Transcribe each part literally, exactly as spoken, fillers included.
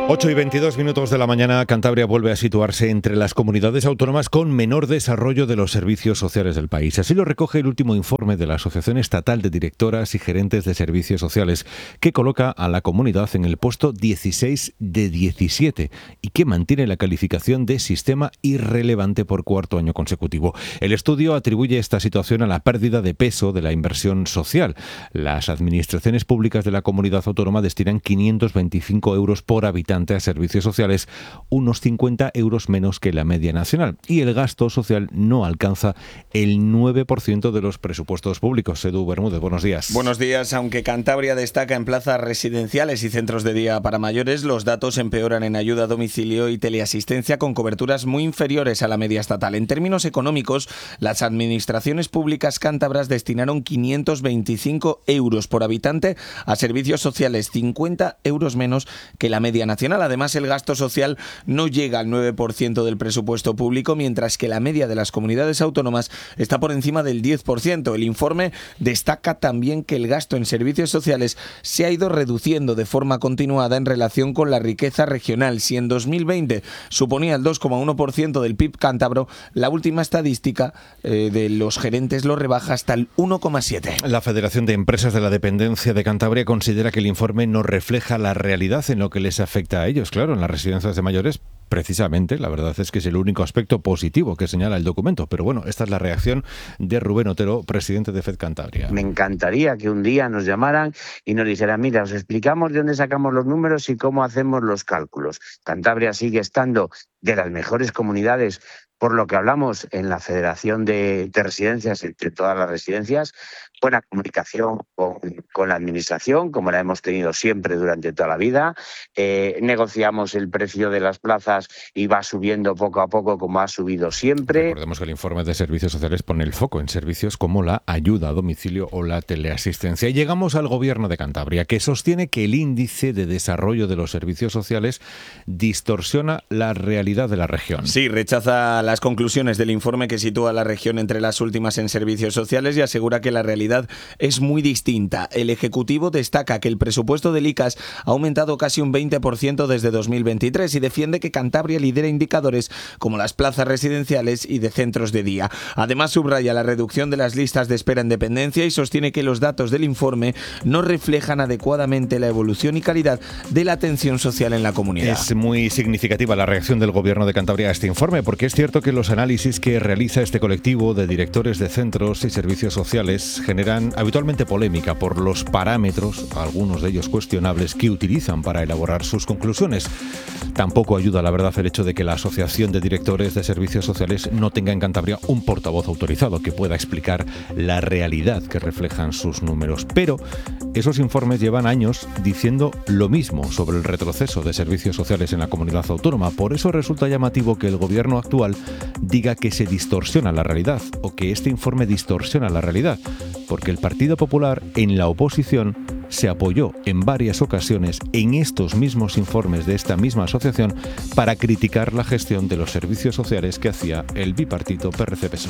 ocho y veintidós minutos de la mañana, Cantabria vuelve a situarse entre las comunidades autónomas con menor desarrollo de los servicios sociales del país. Así lo recoge el último informe de la Asociación Estatal de Directoras y Gerentes de Servicios Sociales, que coloca a la comunidad en el puesto dieciséis de diecisiete y que mantiene la calificación de sistema irrelevante por cuarto año consecutivo. El estudio atribuye esta situación a la pérdida de peso de la inversión social. Las administraciones públicas de la comunidad autónoma destinan quinientos veinticinco euros por habitante a servicios sociales, unos cincuenta euros menos que la media nacional, y el gasto social no alcanza el nueve por ciento de los presupuestos públicos. Edu Bermúdez, buenos días. Buenos días. Aunque Cantabria destaca en plazas residenciales y centros de día para mayores, los datos empeoran en ayuda a domicilio y teleasistencia, con coberturas muy inferiores a la media estatal. En términos económicos, las administraciones públicas cántabras destinaron quinientos veinticinco euros por habitante a servicios sociales, cincuenta euros menos que la media nacional. Además, el gasto social no llega al nueve por ciento del presupuesto público, mientras que la media de las comunidades autónomas está por encima del diez por ciento. El informe destaca también que el gasto en servicios sociales se ha ido reduciendo de forma continuada en relación con la riqueza regional. Si en dos mil veinte suponía el dos coma uno por ciento del P I B cántabro, la última estadística eh, de los gerentes lo rebaja hasta el uno coma siete por ciento. La Federación de Empresas de la Dependencia de Cantabria considera que el informe no refleja la realidad en lo que les afecta a ellos, claro, en las residencias de mayores. Precisamente, la verdad es que es el único aspecto positivo que señala el documento. Pero bueno, esta es la reacción de Rubén Otero, presidente de F E D Cantabria. Me encantaría que un día nos llamaran y nos dijeran: mira, os explicamos de dónde sacamos los números y cómo hacemos los cálculos. Cantabria sigue estando de las mejores comunidades, por lo que hablamos en la Federación de, de Residencias, entre todas las residencias. Buena comunicación con, con la administración, como la hemos tenido siempre durante toda la vida. Eh, negociamos el precio de las plazas y va subiendo poco a poco, como ha subido siempre. Recordemos que el informe de servicios sociales pone el foco en servicios como la ayuda a domicilio o la teleasistencia. Y llegamos al Gobierno de Cantabria, que sostiene que el índice de desarrollo de los servicios sociales distorsiona la realidad de la región. Sí, rechaza las conclusiones del informe, que sitúa a la región entre las últimas en servicios sociales, y asegura que la realidad es muy distinta. El Ejecutivo destaca que el presupuesto del I C A S ha aumentado casi un veinte por ciento desde dos mil veintitrés y defiende que Cantabria lidera indicadores como las plazas residenciales y de centros de día. Además, subraya la reducción de las listas de espera en dependencia y sostiene que los datos del informe no reflejan adecuadamente la evolución y calidad de la atención social en la comunidad. Es muy significativa la reacción del Gobierno de Cantabria a este informe, porque es cierto que los análisis que realiza este colectivo de directores de centros y servicios sociales generan habitualmente polémica por los parámetros, algunos de ellos cuestionables, que utilizan para elaborar sus conclusiones. Tampoco ayuda, la verdad, el hecho de que la Asociación de Directores de Servicios Sociales no tenga en Cantabria un portavoz autorizado que pueda explicar la realidad que reflejan sus números. Pero esos informes llevan años diciendo lo mismo sobre el retroceso de servicios sociales en la comunidad autónoma. Por eso resulta llamativo que el Gobierno actual diga que se distorsiona la realidad, o que este informe distorsiona la realidad, porque el Partido Popular, en la oposición, se apoyó en varias ocasiones en estos mismos informes de esta misma asociación para criticar la gestión de los servicios sociales que hacía el bipartito P R C P S O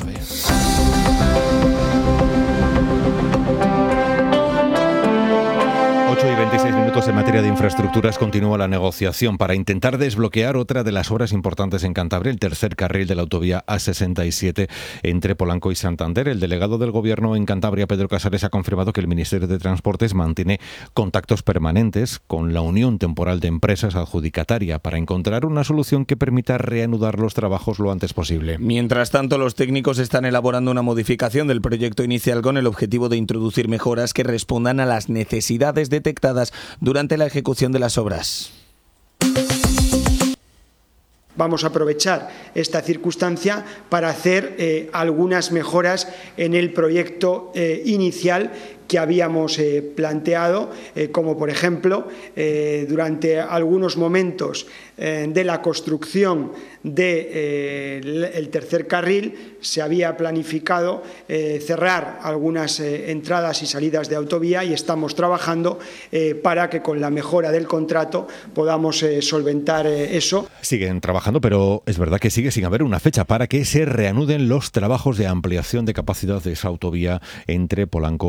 E. ocho y veintiséis minutos. En materia de infraestructuras continúa la negociación para intentar desbloquear otra de las obras importantes en Cantabria, el tercer carril de la autovía A sesenta y siete entre Polanco y Santander. El delegado del Gobierno en Cantabria, Pedro Casares, ha confirmado que el Ministerio de Transportes mantiene contactos permanentes con la Unión Temporal de Empresas Adjudicataria para encontrar una solución que permita reanudar los trabajos lo antes posible. Mientras tanto, los técnicos están elaborando una modificación del proyecto inicial con el objetivo de introducir mejoras que respondan a las necesidades detectadas durante la ejecución de las obras. Vamos a aprovechar esta circunstancia para hacer eh, algunas mejoras en el proyecto eh, inicial que habíamos eh, planteado, eh, como por ejemplo, eh, durante algunos momentos eh, de la construcción del de, eh, tercer carril, se había planificado eh, cerrar algunas eh, entradas y salidas de autovía, y estamos trabajando eh, para que con la mejora del contrato podamos eh, solventar eh, eso. Siguen trabajando, pero es verdad que sigue sin haber una fecha para que se reanuden los trabajos de ampliación de capacidad de esa autovía entre Polanco y Santander.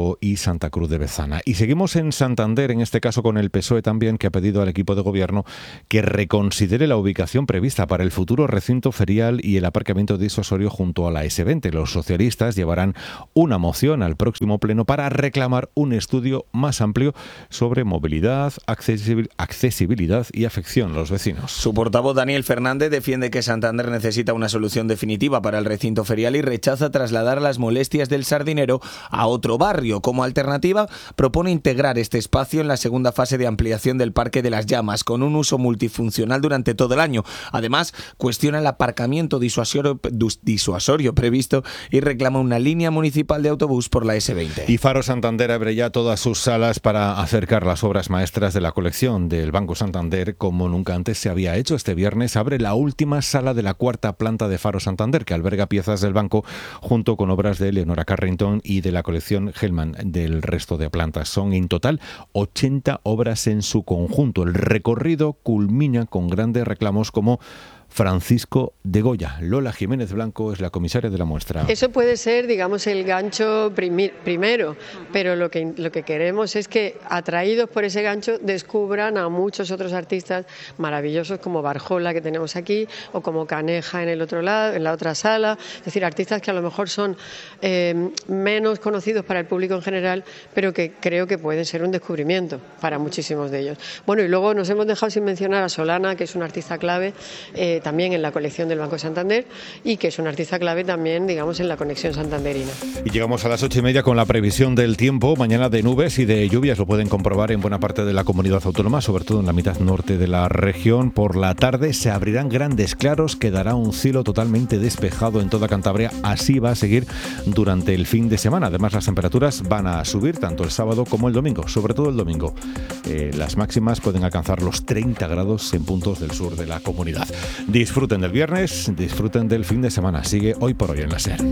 Santa Cruz de Bezana. Y seguimos en Santander, en este caso con el P S O E también, que ha pedido al equipo de gobierno que reconsidere la ubicación prevista para el futuro recinto ferial y el aparcamiento disuasorio junto a la ese veinte. Los socialistas llevarán una moción al próximo pleno para reclamar un estudio más amplio sobre movilidad, accesibilidad y afección a los vecinos. Su portavoz Daniel Fernández defiende que Santander necesita una solución definitiva para el recinto ferial y rechaza trasladar las molestias del Sardinero a otro barrio. Como alternativa, propone integrar este espacio en la segunda fase de ampliación del Parque de las Llamas, con un uso multifuncional durante todo el año. Además, cuestiona el aparcamiento disuasorio, disuasorio previsto y reclama una línea municipal de autobús por la ese veinte. Y Faro Santander abre ya todas sus salas para acercar las obras maestras de la colección del Banco Santander como nunca antes se había hecho. Este viernes abre la última sala de la cuarta planta de Faro Santander, que alberga piezas del banco junto con obras de Leonora Carrington y de la colección Hellman del resto de plantas. Son en total ochenta obras en su conjunto. El recorrido culmina con grandes reclamos como Francisco de Goya. Lola Jiménez Blanco es la comisaria de la muestra. Eso puede ser, digamos, el gancho primi- primero, pero lo que, lo que queremos es que, atraídos por ese gancho, descubran a muchos otros artistas maravillosos como Barjola, que tenemos aquí, o como Caneja en el otro lado, en la otra sala. Es decir, artistas que a lo mejor son eh, menos conocidos para el público en general, pero que creo que pueden ser un descubrimiento para muchísimos de ellos. Bueno, y luego nos hemos dejado sin mencionar a Solana, que es una artista clave, eh, también en la colección del Banco Santander y que es un artista clave también, digamos, en la conexión santanderina. Y llegamos a las ocho y media con la previsión del tiempo. Mañana de nubes y de lluvias, lo pueden comprobar en buena parte de la comunidad autónoma, sobre todo en la mitad norte de la región. Por la tarde se abrirán grandes claros, quedará un cielo totalmente despejado en toda Cantabria. Así va a seguir durante el fin de semana. Además, las temperaturas van a subir tanto el sábado como el domingo, sobre todo el domingo. Eh, las máximas pueden alcanzar los treinta grados en puntos del sur de la comunidad. Disfruten del viernes, disfruten del fin de semana. Sigue Hoy por Hoy en la SER.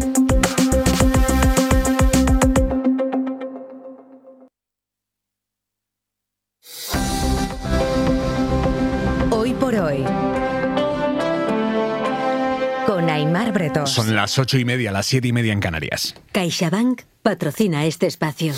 Hoy por Hoy, con Aimar Bretós. Son las ocho y media, las siete y media en Canarias. CaixaBank patrocina este espacio.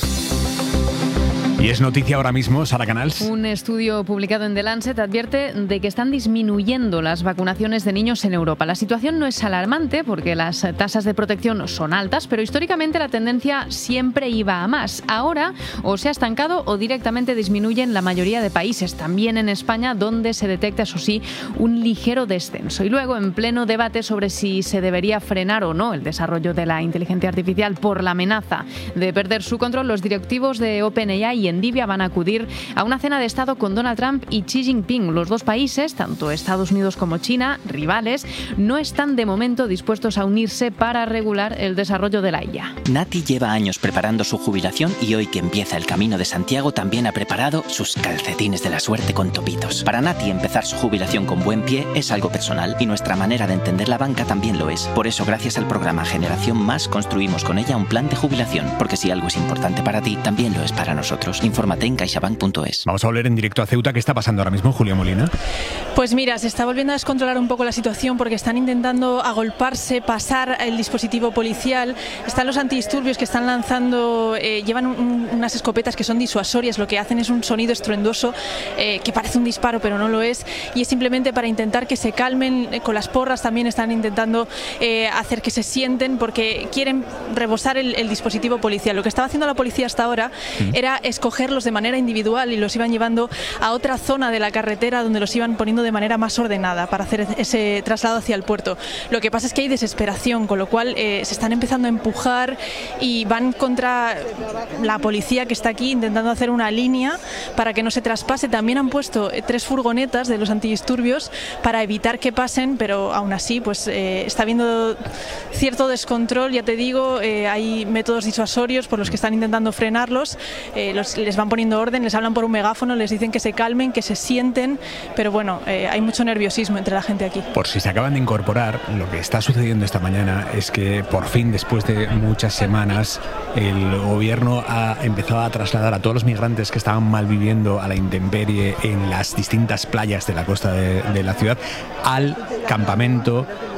Y es noticia ahora mismo, Sara Canals. Un estudio publicado en The Lancet advierte de que están disminuyendo las vacunaciones de niños en Europa. La situación no es alarmante porque las tasas de protección son altas, pero históricamente la tendencia siempre iba a más. Ahora o se ha estancado o directamente disminuye en la mayoría de países, también en España, donde se detecta, eso sí, un ligero descenso. Y luego, en pleno debate sobre si se debería frenar o no el desarrollo de la inteligencia artificial por la amenaza de perder su control, los directivos de OpenAI y Nvidia van a acudir a una cena de Estado con Donald Trump y Xi Jinping. Los dos países, tanto Estados Unidos como China, rivales, no están de momento dispuestos a unirse para regular el desarrollo de la I A. Nati lleva años preparando su jubilación y hoy que empieza el Camino de Santiago también ha preparado sus calcetines de la suerte con topitos. Para Nati empezar su jubilación con buen pie es algo personal y nuestra manera de entender la banca también lo es. Por eso, gracias al programa Generación Más, construimos con ella un plan de jubilación, porque si algo es importante para ti, también lo es para nosotros. Infórmate en caixabank punto es. Vamos a volver en directo a Ceuta. ¿Qué está pasando ahora mismo, Julia Molina? Pues mira, se está volviendo a descontrolar un poco la situación porque están intentando agolparse, pasar el dispositivo policial. Están los antidisturbios que están lanzando, eh, llevan un, unas escopetas que son disuasorias. Lo que hacen es un sonido estruendoso eh, que parece un disparo, pero no lo es. Y es simplemente para intentar que se calmen. Eh, con las porras también están intentando eh, hacer que se sienten porque quieren rebosar el, el dispositivo policial. Lo que estaba haciendo la policía hasta ahora mm. era escogerlos de manera individual y los iban llevando a otra zona de la carretera donde los iban poniendo de manera más ordenada para hacer ese traslado hacia el puerto. Lo que pasa es que hay desesperación, con lo cual eh, se están empezando a empujar y van contra la policía que está aquí intentando hacer una línea para que no se traspase. También han puesto eh, tres furgonetas de los antidisturbios para evitar que pasen, pero aún así pues eh, está habiendo cierto descontrol, ya te digo, eh, hay métodos disuasorios por los que están intentando frenarlos, eh, los les van poniendo orden, les hablan por un megáfono, les dicen que se calmen, que se sienten, pero bueno, eh, hay mucho nerviosismo entre la gente aquí. Por si se acaban de incorporar, lo que está sucediendo esta mañana es que por fin, después de muchas semanas, el gobierno ha empezado a trasladar a todos los migrantes que estaban malviviendo a la intemperie en las distintas playas de la costa de, de la ciudad al campamento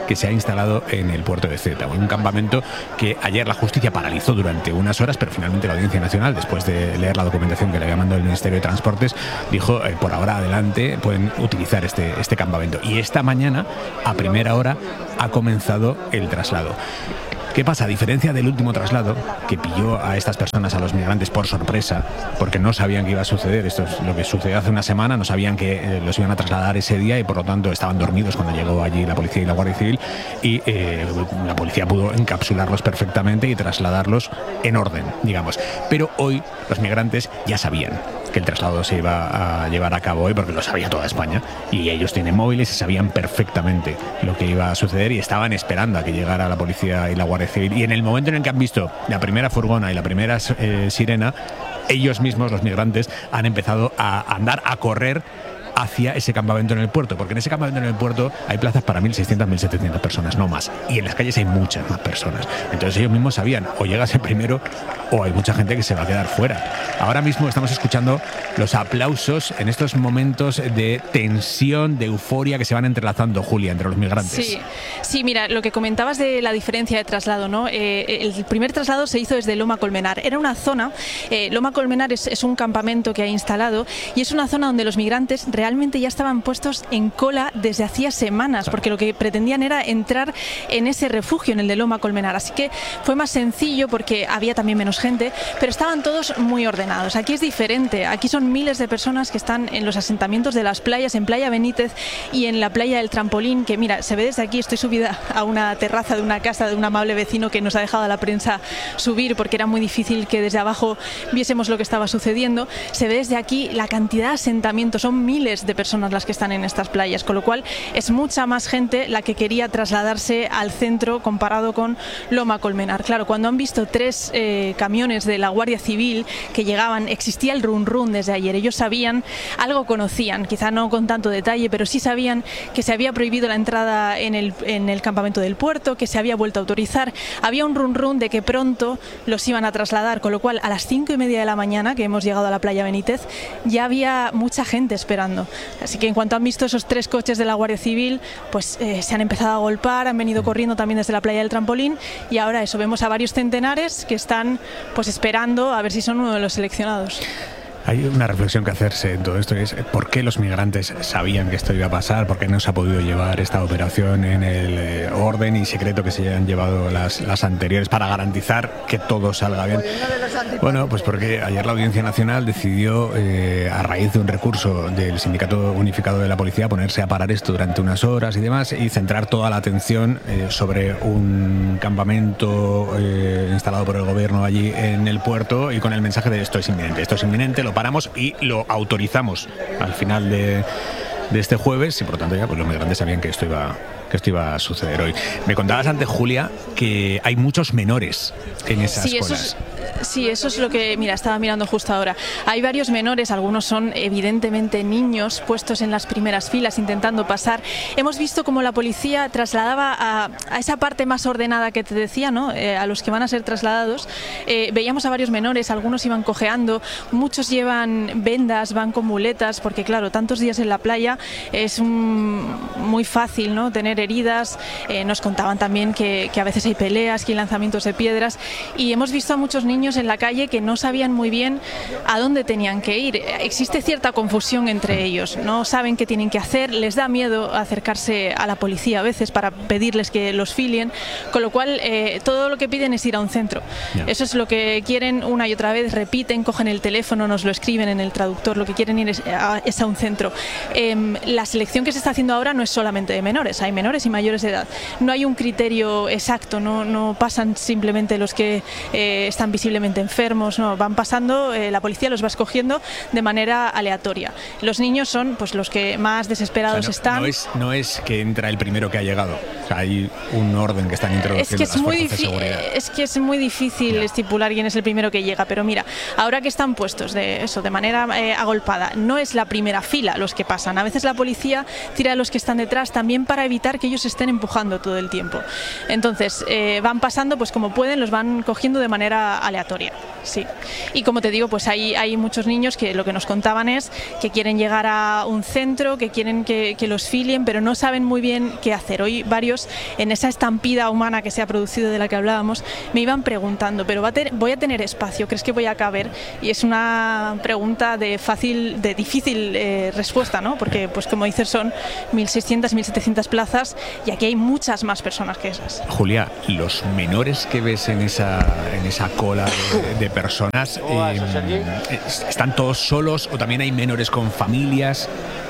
que se ha instalado en el puerto de Ceuta. Un campamento que ayer la justicia paralizó durante unas horas, pero finalmente la Audiencia Nacional, después de leer la documentación que le había mandado el Ministerio de Transportes, dijo, eh, por ahora adelante pueden utilizar este, este campamento. Y esta mañana, a primera hora, ha comenzado el traslado. ¿Qué pasa? A diferencia del último traslado, que pilló a estas personas, a los migrantes, por sorpresa, porque no sabían que iba a suceder, esto es lo que sucedió hace una semana, no sabían que eh, los iban a trasladar ese día y por lo tanto estaban dormidos cuando llegó allí la policía y la Guardia Civil, y eh, la policía pudo encapsularlos perfectamente y trasladarlos en orden, digamos. Pero hoy los migrantes ya sabían que el traslado se iba a llevar a cabo hoy, porque lo sabía toda España, y ellos tienen móviles y sabían perfectamente lo que iba a suceder y estaban esperando a que llegara la policía y la Guardia Civil. Y en el momento en el que han visto la primera furgona y la primera eh, sirena, ellos mismos, los migrantes, han empezado a andar, a correr hacia ese campamento en el puerto, porque en ese campamento en el puerto hay plazas para mil seiscientas, mil setecientas personas, no más, y en las calles hay muchas más personas. Entonces ellos mismos sabían, o llegas el primero o hay mucha gente que se va a quedar fuera. Ahora mismo estamos escuchando los aplausos en estos momentos de tensión, de euforia que se van entrelazando, Julia, entre los migrantes. Sí, sí, mira, lo que comentabas de la diferencia de traslado, ¿no? Eh, el primer traslado se hizo desde Loma Colmenar. Era una zona, eh, Loma Colmenar es, es un campamento que ha instalado y es una zona donde los migrantes realmente ya estaban puestos en cola desde hacía semanas, porque lo que pretendían era entrar en ese refugio, en el de Loma Colmenar. Así que fue más sencillo porque había también menos gente, pero estaban todos muy ordenados. Aquí es diferente, aquí son miles de personas que están en los asentamientos de las playas, en Playa Benítez y en la playa del Trampolín, que mira, se ve desde aquí. Estoy subida a una terraza de una casa de un amable vecino que nos ha dejado a la prensa subir porque era muy difícil que desde abajo viésemos lo que estaba sucediendo. Se ve desde aquí la cantidad de asentamientos, son miles de personas las que están en estas playas, con lo cual es mucha más gente la que quería trasladarse al centro comparado con Loma Colmenar. Claro, cuando han visto tres eh, camiones de la Guardia Civil que llegaban, existía el run run desde ayer. Ellos sabían, algo conocían, quizá no con tanto detalle, pero sí sabían que se había prohibido la entrada en el, en el campamento del puerto, que se había vuelto a autorizar. Había un run run de que pronto los iban a trasladar, con lo cual a las cinco y media de la mañana, que hemos llegado a la Playa Benítez, ya había mucha gente esperando. Así que en cuanto han visto esos tres coches de la Guardia Civil, pues eh, se han empezado a golpar, han venido corriendo también desde la playa del Trampolín y ahora eso, vemos a varios centenares que están pues esperando a ver si son uno de los seleccionados. Hay una reflexión que hacerse en todo esto, que es por qué los migrantes sabían que esto iba a pasar, por qué no se ha podido llevar esta operación en el eh, orden y secreto que se han llevado las, las anteriores para garantizar que todo salga bien. Bueno, pues porque ayer la Audiencia Nacional decidió, eh, a raíz de un recurso del Sindicato Unificado de la Policía, ponerse a parar esto durante unas horas y demás y centrar toda la atención eh, sobre un campamento eh, instalado por el gobierno allí en el puerto y con el mensaje de esto es inminente, esto es inminente, lo paramos y lo autorizamos al final de, de este jueves y por lo tanto ya pues los migrantes sabían que esto iba que esto iba a suceder hoy. Me contabas antes, Julia, que hay muchos menores en esas sí, colas. Eso es, sí, eso es lo que, mira, estaba mirando justo ahora. Hay varios menores, algunos son evidentemente niños puestos en las primeras filas intentando pasar. Hemos visto cómo la policía trasladaba a, a esa parte más ordenada que te decía, ¿no? Eh, a los que van a ser trasladados. Eh, veíamos a varios menores, algunos iban cojeando, muchos llevan vendas, van con muletas, porque claro, tantos días en la playa es un, muy fácil, ¿no? Tener heridas. Eh, nos contaban también que, que a veces hay peleas, que hay lanzamientos de piedras y hemos visto a muchos niños en la calle que no sabían muy bien a dónde tenían que ir. Existe cierta confusión entre ellos, no saben qué tienen que hacer, les da miedo acercarse a la policía a veces para pedirles que los filien, con lo cual eh, todo lo que piden es ir a un centro. Yeah. Eso es lo que quieren una y otra vez, repiten, cogen el teléfono, nos lo escriben en el traductor, lo que quieren ir es a, es a un centro. Eh, la selección que se está haciendo ahora no es solamente de menores, hay menores y mayores de edad. No hay un criterio exacto, no, no pasan simplemente los que eh, están visiblemente enfermos, no, van pasando, eh, la policía los va escogiendo de manera aleatoria. Los niños son pues los que más desesperados, o sea, no, están. No es, no es que entra el primero que ha llegado, o sea, hay un orden que están introduciendo. Es que es, las muy, fuerzas de seguridad. es que es muy difícil yeah. estipular quién es el primero que llega, pero mira, ahora que están puestos de eso, de manera eh, agolpada, no es la primera fila los que pasan. A veces la policía tira a los que están detrás también para evitar que ellos estén empujando todo el tiempo. Entonces, eh, van pasando pues como pueden, los van cogiendo de manera aleatoria. obligatoria, sí. Y como te digo, pues hay, hay muchos niños que lo que nos contaban es que quieren llegar a un centro, que quieren que, que los filien, pero no saben muy bien qué hacer. Hoy varios, en esa estampida humana que se ha producido de la que hablábamos, me iban preguntando, pero va a ter, ¿voy a tener espacio? ¿Crees que voy a caber? Y es una pregunta de fácil, de difícil eh, respuesta, ¿no? Porque, pues como dices, son mil seiscientas, mil setecientas plazas y aquí hay muchas más personas que esas. Julia, los menores que ves en esa, en esa cola de, de personas, eh, ¿están todos solos o también hay menores con familias?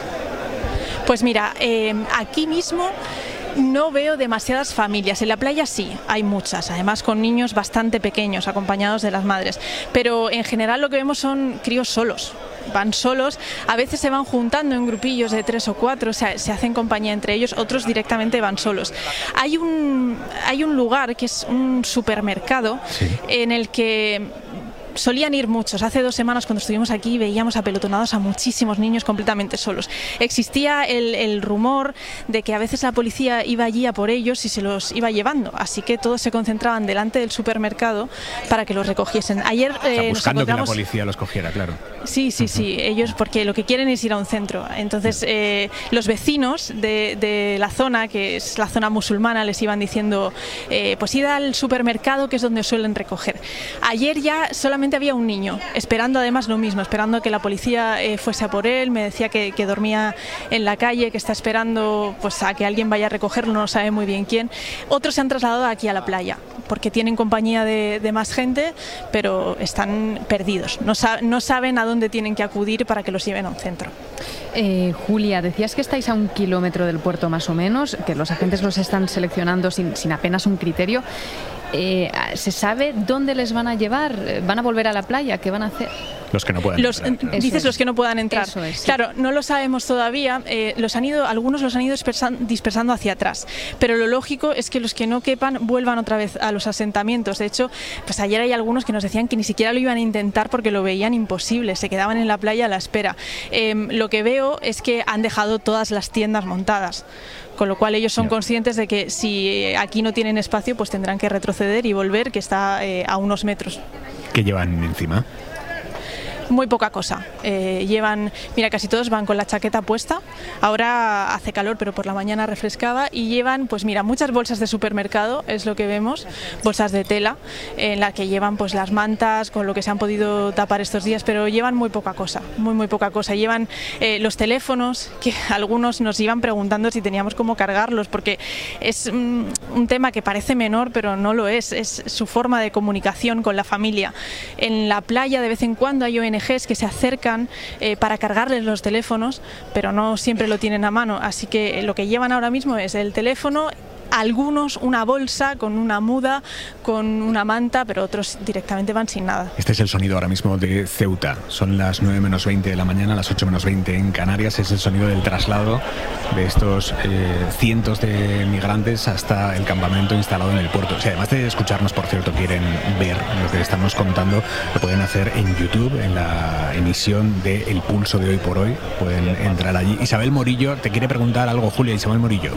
Pues mira, eh, aquí mismo no veo demasiadas familias. En la playa sí, hay muchas, además con niños bastante pequeños, acompañados de las madres. Pero en general lo que vemos son críos solos. Van solos, a veces se van juntando en grupillos de tres o cuatro, o sea, se hacen compañía entre ellos, otros directamente van solos. Hay un, hay un lugar que es un supermercado, sí, en el que solían ir muchos. Hace dos semanas cuando estuvimos aquí veíamos apelotonados a muchísimos niños completamente solos. Existía el, el rumor de que a veces la policía iba allí a por ellos y se los iba llevando, así que todos se concentraban delante del supermercado para que los recogiesen. Ayer eh, o sea, buscando nos encontramos... que la policía los cogiera, claro. Sí, sí, sí, ellos porque lo que quieren es ir a un centro. Entonces eh, los vecinos de, de la zona, que es la zona musulmana, les iban diciendo eh, pues id al supermercado, que es donde suelen recoger. Ayer ya solamente había un niño, esperando además lo mismo, esperando que la policía eh, fuese a por él. Me decía que, que dormía en la calle, que está esperando pues a que alguien vaya a recogerlo, no sabe muy bien quién. Otros se han trasladado aquí a la playa, porque tienen compañía de, de más gente, pero están perdidos, no, sa no saben a dónde tienen que acudir para que los lleven a un centro. Eh, Julia, decías que estáis a un kilómetro del puerto más o menos, que los agentes los están seleccionando sin, sin apenas un criterio. Eh, ¿Se sabe dónde les van a llevar? ¿Van a volver a la playa? ¿Qué van a hacer? Los que no puedan los, entrar. Dices es. los que no puedan entrar. Eso es, sí. Claro, no lo sabemos todavía. Eh, los han ido, algunos los han ido dispersan, dispersando hacia atrás. Pero lo lógico es que los que no quepan vuelvan otra vez a los asentamientos. De hecho, pues ayer hay algunos que nos decían que ni siquiera lo iban a intentar porque lo veían imposible. Se quedaban en la playa a la espera. Eh, lo que veo es que han dejado todas las tiendas montadas. Con lo cual ellos son conscientes de que si aquí no tienen espacio, pues tendrán que retroceder y volver, que está eh, a unos metros. ¿Qué llevan encima? Muy poca cosa. Eh, llevan, mira, casi todos van con la chaqueta puesta. Ahora hace calor, pero por la mañana refrescaba. Y llevan, pues mira, muchas bolsas de supermercado, es lo que vemos, bolsas de tela, en la que llevan pues las mantas, con lo que se han podido tapar estos días, pero llevan muy poca cosa, muy muy poca cosa. Llevan eh, los teléfonos, que algunos nos iban preguntando si teníamos cómo cargarlos, porque es mm, un tema que parece menor, pero no lo es. Es su forma de comunicación con la familia. En la playa de vez en cuando hay O N G que se acercan eh, para cargarles los teléfonos, pero no siempre lo tienen a mano, así que lo que llevan ahora mismo es el teléfono, algunos una bolsa con una muda, con una manta, pero otros directamente van sin nada. Este es el sonido ahora mismo de Ceuta. Son las nueve menos veinte de la mañana, las ocho menos veinte en Canarias. Es el sonido del traslado de estos eh, cientos de migrantes hasta el campamento instalado en el puerto. Si además de escucharnos, por cierto, quieren ver lo que estamos contando, lo pueden hacer en YouTube, en la emisión de El Pulso de Hoy por Hoy. Pueden entrar allí. Isabel Morillo te quiere preguntar algo. Julia, Isabel Morillo.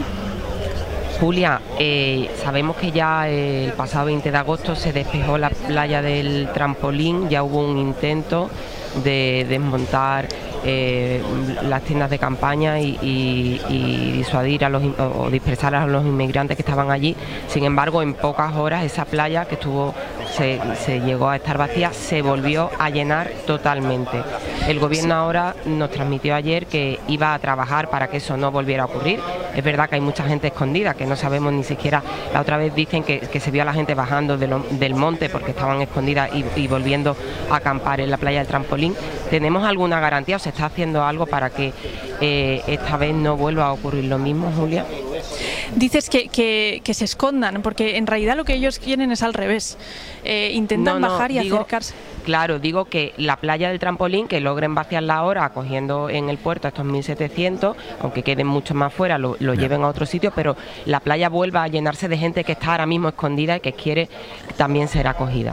Julia, eh, sabemos que ya eh, el pasado veinte de agosto se despejó la playa del Trampolín, ya hubo un intento de desmontar eh, las tiendas de campaña y, y, y disuadir a los o dispersar a los inmigrantes que estaban allí. Sin embargo, en pocas horas esa playa que estuvo se, se llegó a estar vacía se volvió a llenar totalmente. El gobierno ahora nos transmitió ayer que iba a trabajar para que eso no volviera a ocurrir. Es verdad que hay mucha gente escondida que no sabemos ni siquiera. La otra vez dicen que, que se vio a la gente bajando de lo, del monte porque estaban escondidas y, y volviendo a acampar en la playa del Trampolín. ¿Tenemos alguna garantía o se está haciendo algo para que eh, esta vez no vuelva a ocurrir lo mismo, Julia? Dices que, que, que se escondan, porque en realidad lo que ellos quieren es al revés. Eh, intentan no, no, bajar y digo, acercarse. Claro, digo que la playa del Trampolín, que logren vaciarla ahora acogiendo en el puerto a estos mil setecientos, aunque queden mucho más fuera, lo, lo lleven a otro sitio, pero la playa vuelva a llenarse de gente que está ahora mismo escondida y que quiere también ser acogida.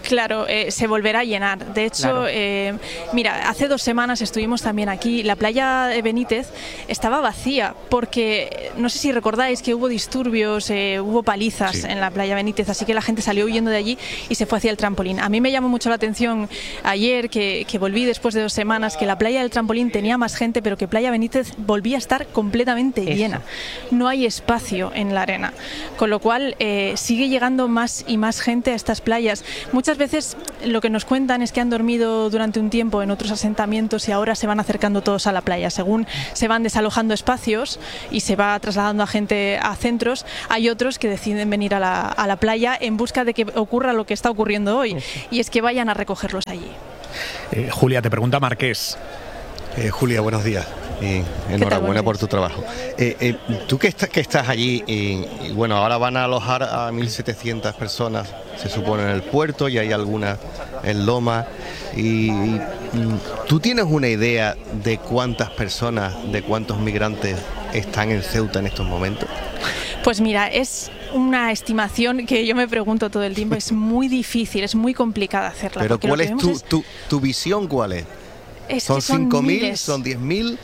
Claro, eh, se volverá a llenar. De hecho, Claro. eh, mira, hace dos semanas estuvimos también aquí. La playa de Benítez estaba vacía porque, no sé si recordáis que hubo disturbios, eh, hubo palizas Sí. en la playa Benítez, así que la gente salió huyendo de allí y se fue hacia el trampolín. A mí me llamó mucho la atención ayer que, que volví después de dos semanas, que la playa del trampolín tenía más gente, pero que playa Benítez volvía a estar completamente Eso. llena. No hay espacio en la arena, con lo cual eh, sigue llegando más y más gente a estas playas. Muchas veces lo que nos cuentan es que han dormido durante un tiempo en otros asentamientos y ahora se van acercando todos a la playa. Según se van desalojando espacios y se va trasladando a gente a centros, hay otros que deciden venir a la, a la playa en busca de que ocurra lo que está ocurriendo hoy, y es que vayan a recogerlos allí. Eh, Julia, te pregunta Marqués. Eh, Julia, buenos días y enhorabuena por tu trabajo. Eh, eh, tú que, está, que estás allí y, y bueno, ahora van a alojar a mil setecientas personas, se supone, en el puerto, y hay algunas en Loma. Y, y ¿tú tienes una idea de cuántas personas, de cuántos migrantes están en Ceuta en estos momentos? Pues mira, es una estimación que yo me pregunto todo el tiempo. Es muy difícil, es muy complicada hacerla. Pero porque ¿cuál lo es que tu, vemos es- tu, tu visión? ¿Cuál es? es ¿Son que son cinco mil? miles. ¿Son diez mil?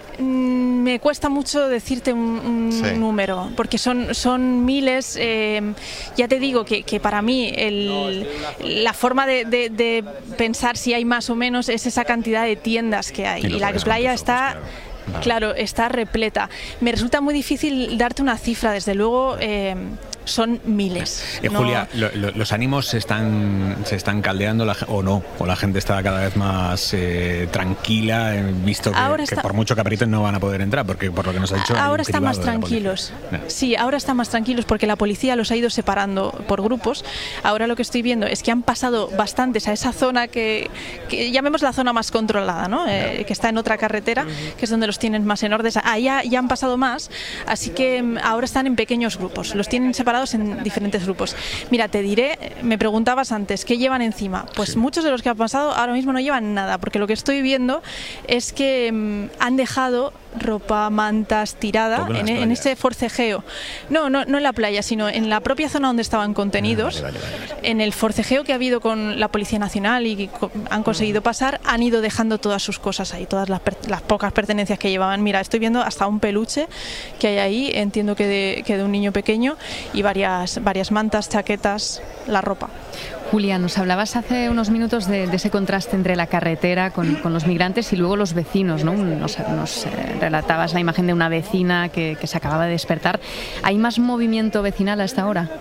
Mm, Me cuesta mucho decirte un, un Sí. número, porque son, son miles. eh, ya te digo que, que para mí el- la forma de, de- de pensar si hay más o menos es esa cantidad de tiendas que hay. Y Y, los la bares playa con está... ojos, claro. Claro, está repleta. Me resulta muy difícil darte una cifra, desde luego eh, son miles. Eh, No- Julia, lo- lo- los ánimos se están, se están caldeando la ge- o no, o la gente está cada vez más eh, tranquila, eh, visto que, Ahora que está- por mucho que aprieten no van a poder entrar, porque por lo que nos ha dicho hay un Ahora están más cribado de la tranquilos. policía. No. Sí, ahora están más tranquilos porque la policía los ha ido separando por grupos. Ahora lo que estoy viendo es que han pasado bastantes a esa zona que, que llamemos la zona más controlada, ¿no? Eh, que está en otra carretera, que es donde los tienen más en orden. Ahí ya, ya han pasado más, así que mm, ahora están en pequeños grupos. Los tienen separados en diferentes grupos. Mira, te diré, me preguntabas antes, ¿qué llevan encima? Pues Sí. muchos de los que han pasado ahora mismo no llevan nada, porque lo que estoy viendo es que mm, han dejado ropa, mantas tirada Todo en las en, en playas. ese forcejeo. No, no, no en la playa, sino en la propia zona donde estaban contenidos. Ah, vale, vale, vale, vale. En el forcejeo que ha habido con la Policía Nacional y que co- han conseguido pasar, han ido dejando todas sus cosas ahí, todas las, per- las pocas pertenencias que llevaban. Mira, estoy viendo hasta un peluche que hay ahí, entiendo que de, que de un niño pequeño, y varias, varias mantas, chaquetas, la ropa. Julia, nos hablabas hace unos minutos de, de ese contraste entre la carretera con, con los migrantes y luego los vecinos, ¿no? Nos, nos, eh, relatabas la imagen de una vecina que, que se acababa de despertar. ¿Hay más movimiento vecinal a esta hora?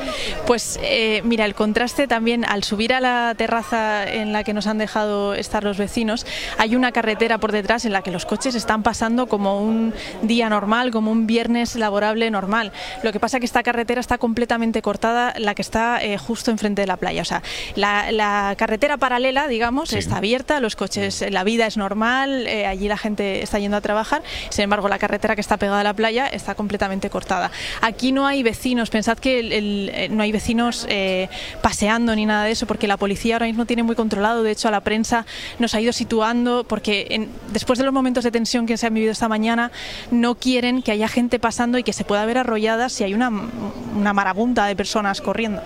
Pues eh, mira, el contraste también, al subir a la terraza en la que nos han dejado estar los vecinos, hay una carretera por detrás en la que los coches están pasando como un día normal, como un viernes laborable normal. Lo que pasa es que esta carretera está completamente cortada, la que está eh, justo enfrente de la playa. O sea, la, la carretera paralela, digamos, Sí. está abierta, los coches, la vida es normal, eh, allí la gente está yendo a trabajar. Sin embargo, la carretera que está pegada a la playa está completamente cortada. Aquí no hay vecinos, pensad que el, el, eh, no hay vecinos eh, paseando ni nada de eso, porque la policía ahora mismo tiene muy controlado. De hecho, a la prensa nos ha ido situando, porque en, después de los momentos de tensión que se han vivido esta mañana, no quieren que haya gente pasando y que se pueda ver arrollada si hay una, una marabunta de personas corriendo.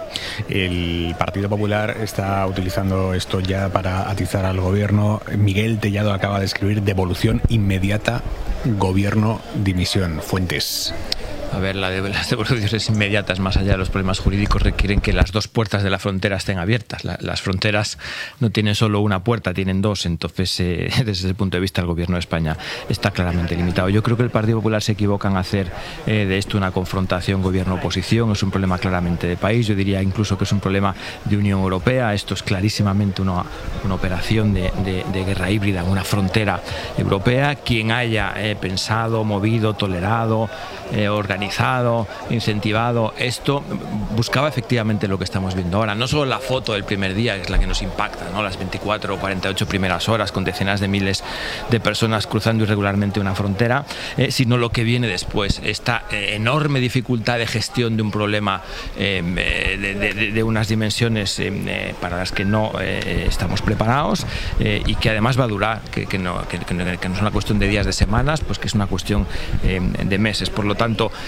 El Partido Popular está utilizando esto ya para atizar al gobierno. Miguel Tellado acaba de escribir: devolución inmediata, gobierno, dimisión. Fuentes. A ver, la de, las devoluciones inmediatas, más allá de los problemas jurídicos, requieren que las dos puertas de la frontera estén abiertas. La, las fronteras no tienen solo una puerta, tienen dos. Entonces, eh, desde ese punto de vista, el Gobierno de España está claramente limitado. Yo creo que el Partido Popular se equivoca en hacer eh, de esto una confrontación gobierno-oposición. Es un problema claramente de país. Yo diría incluso que es un problema de Unión Europea. Esto es clarísimamente una, una operación de, de, de guerra híbrida en una frontera europea. Quien haya eh, pensado, movido, tolerado, eh, organizado, incentivado esto, buscaba efectivamente lo que estamos viendo ahora. No solo la foto del primer día, que es la que nos impacta, ¿no? Las veinticuatro o cuarenta y ocho primeras horas con decenas de miles de personas cruzando irregularmente una frontera, eh, sino lo que viene después. Esta eh, enorme dificultad de gestión de un problema eh, de, de, de unas dimensiones eh, para las que no eh, estamos preparados eh, y que además va a durar, que, que, no, que, que no es una cuestión de días, de semanas, pues que es una cuestión eh, de meses. Por lo tanto,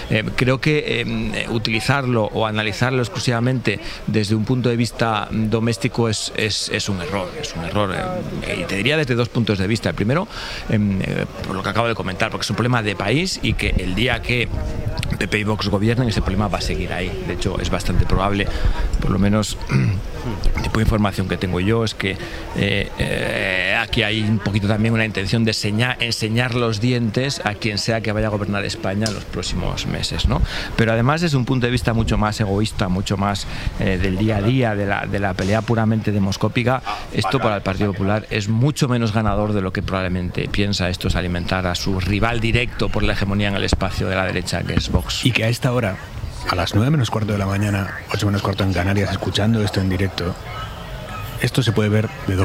Eh, creo que eh, utilizarlo o analizarlo exclusivamente desde un punto de vista doméstico es, es, es un error, es un error. Eh, y te diría desde dos puntos de vista. El primero, eh, por lo que acabo de comentar, porque es un problema de país y que el día que P P y Vox gobiernen, ese problema va a seguir ahí. De hecho, es bastante probable, por lo menos el tipo de información que tengo yo, es que eh, eh, aquí hay un poquito también una intención de enseñar, enseñar los dientes a quien sea que vaya a gobernar España en los próximos meses, ¿no? Pero además desde un punto de vista mucho más egoísta, mucho más eh, del día a día, de la, de la pelea puramente demoscópica, esto para el Partido Popular es mucho menos ganador de lo que probablemente piensa. Esto es alimentar a su rival directo por la hegemonía en el espacio de la derecha, que es Vox. Y que a esta hora, a las nueve menos cuarto de la mañana, ocho menos cuarto en Canarias, escuchando esto en directo, esto se puede ver de dos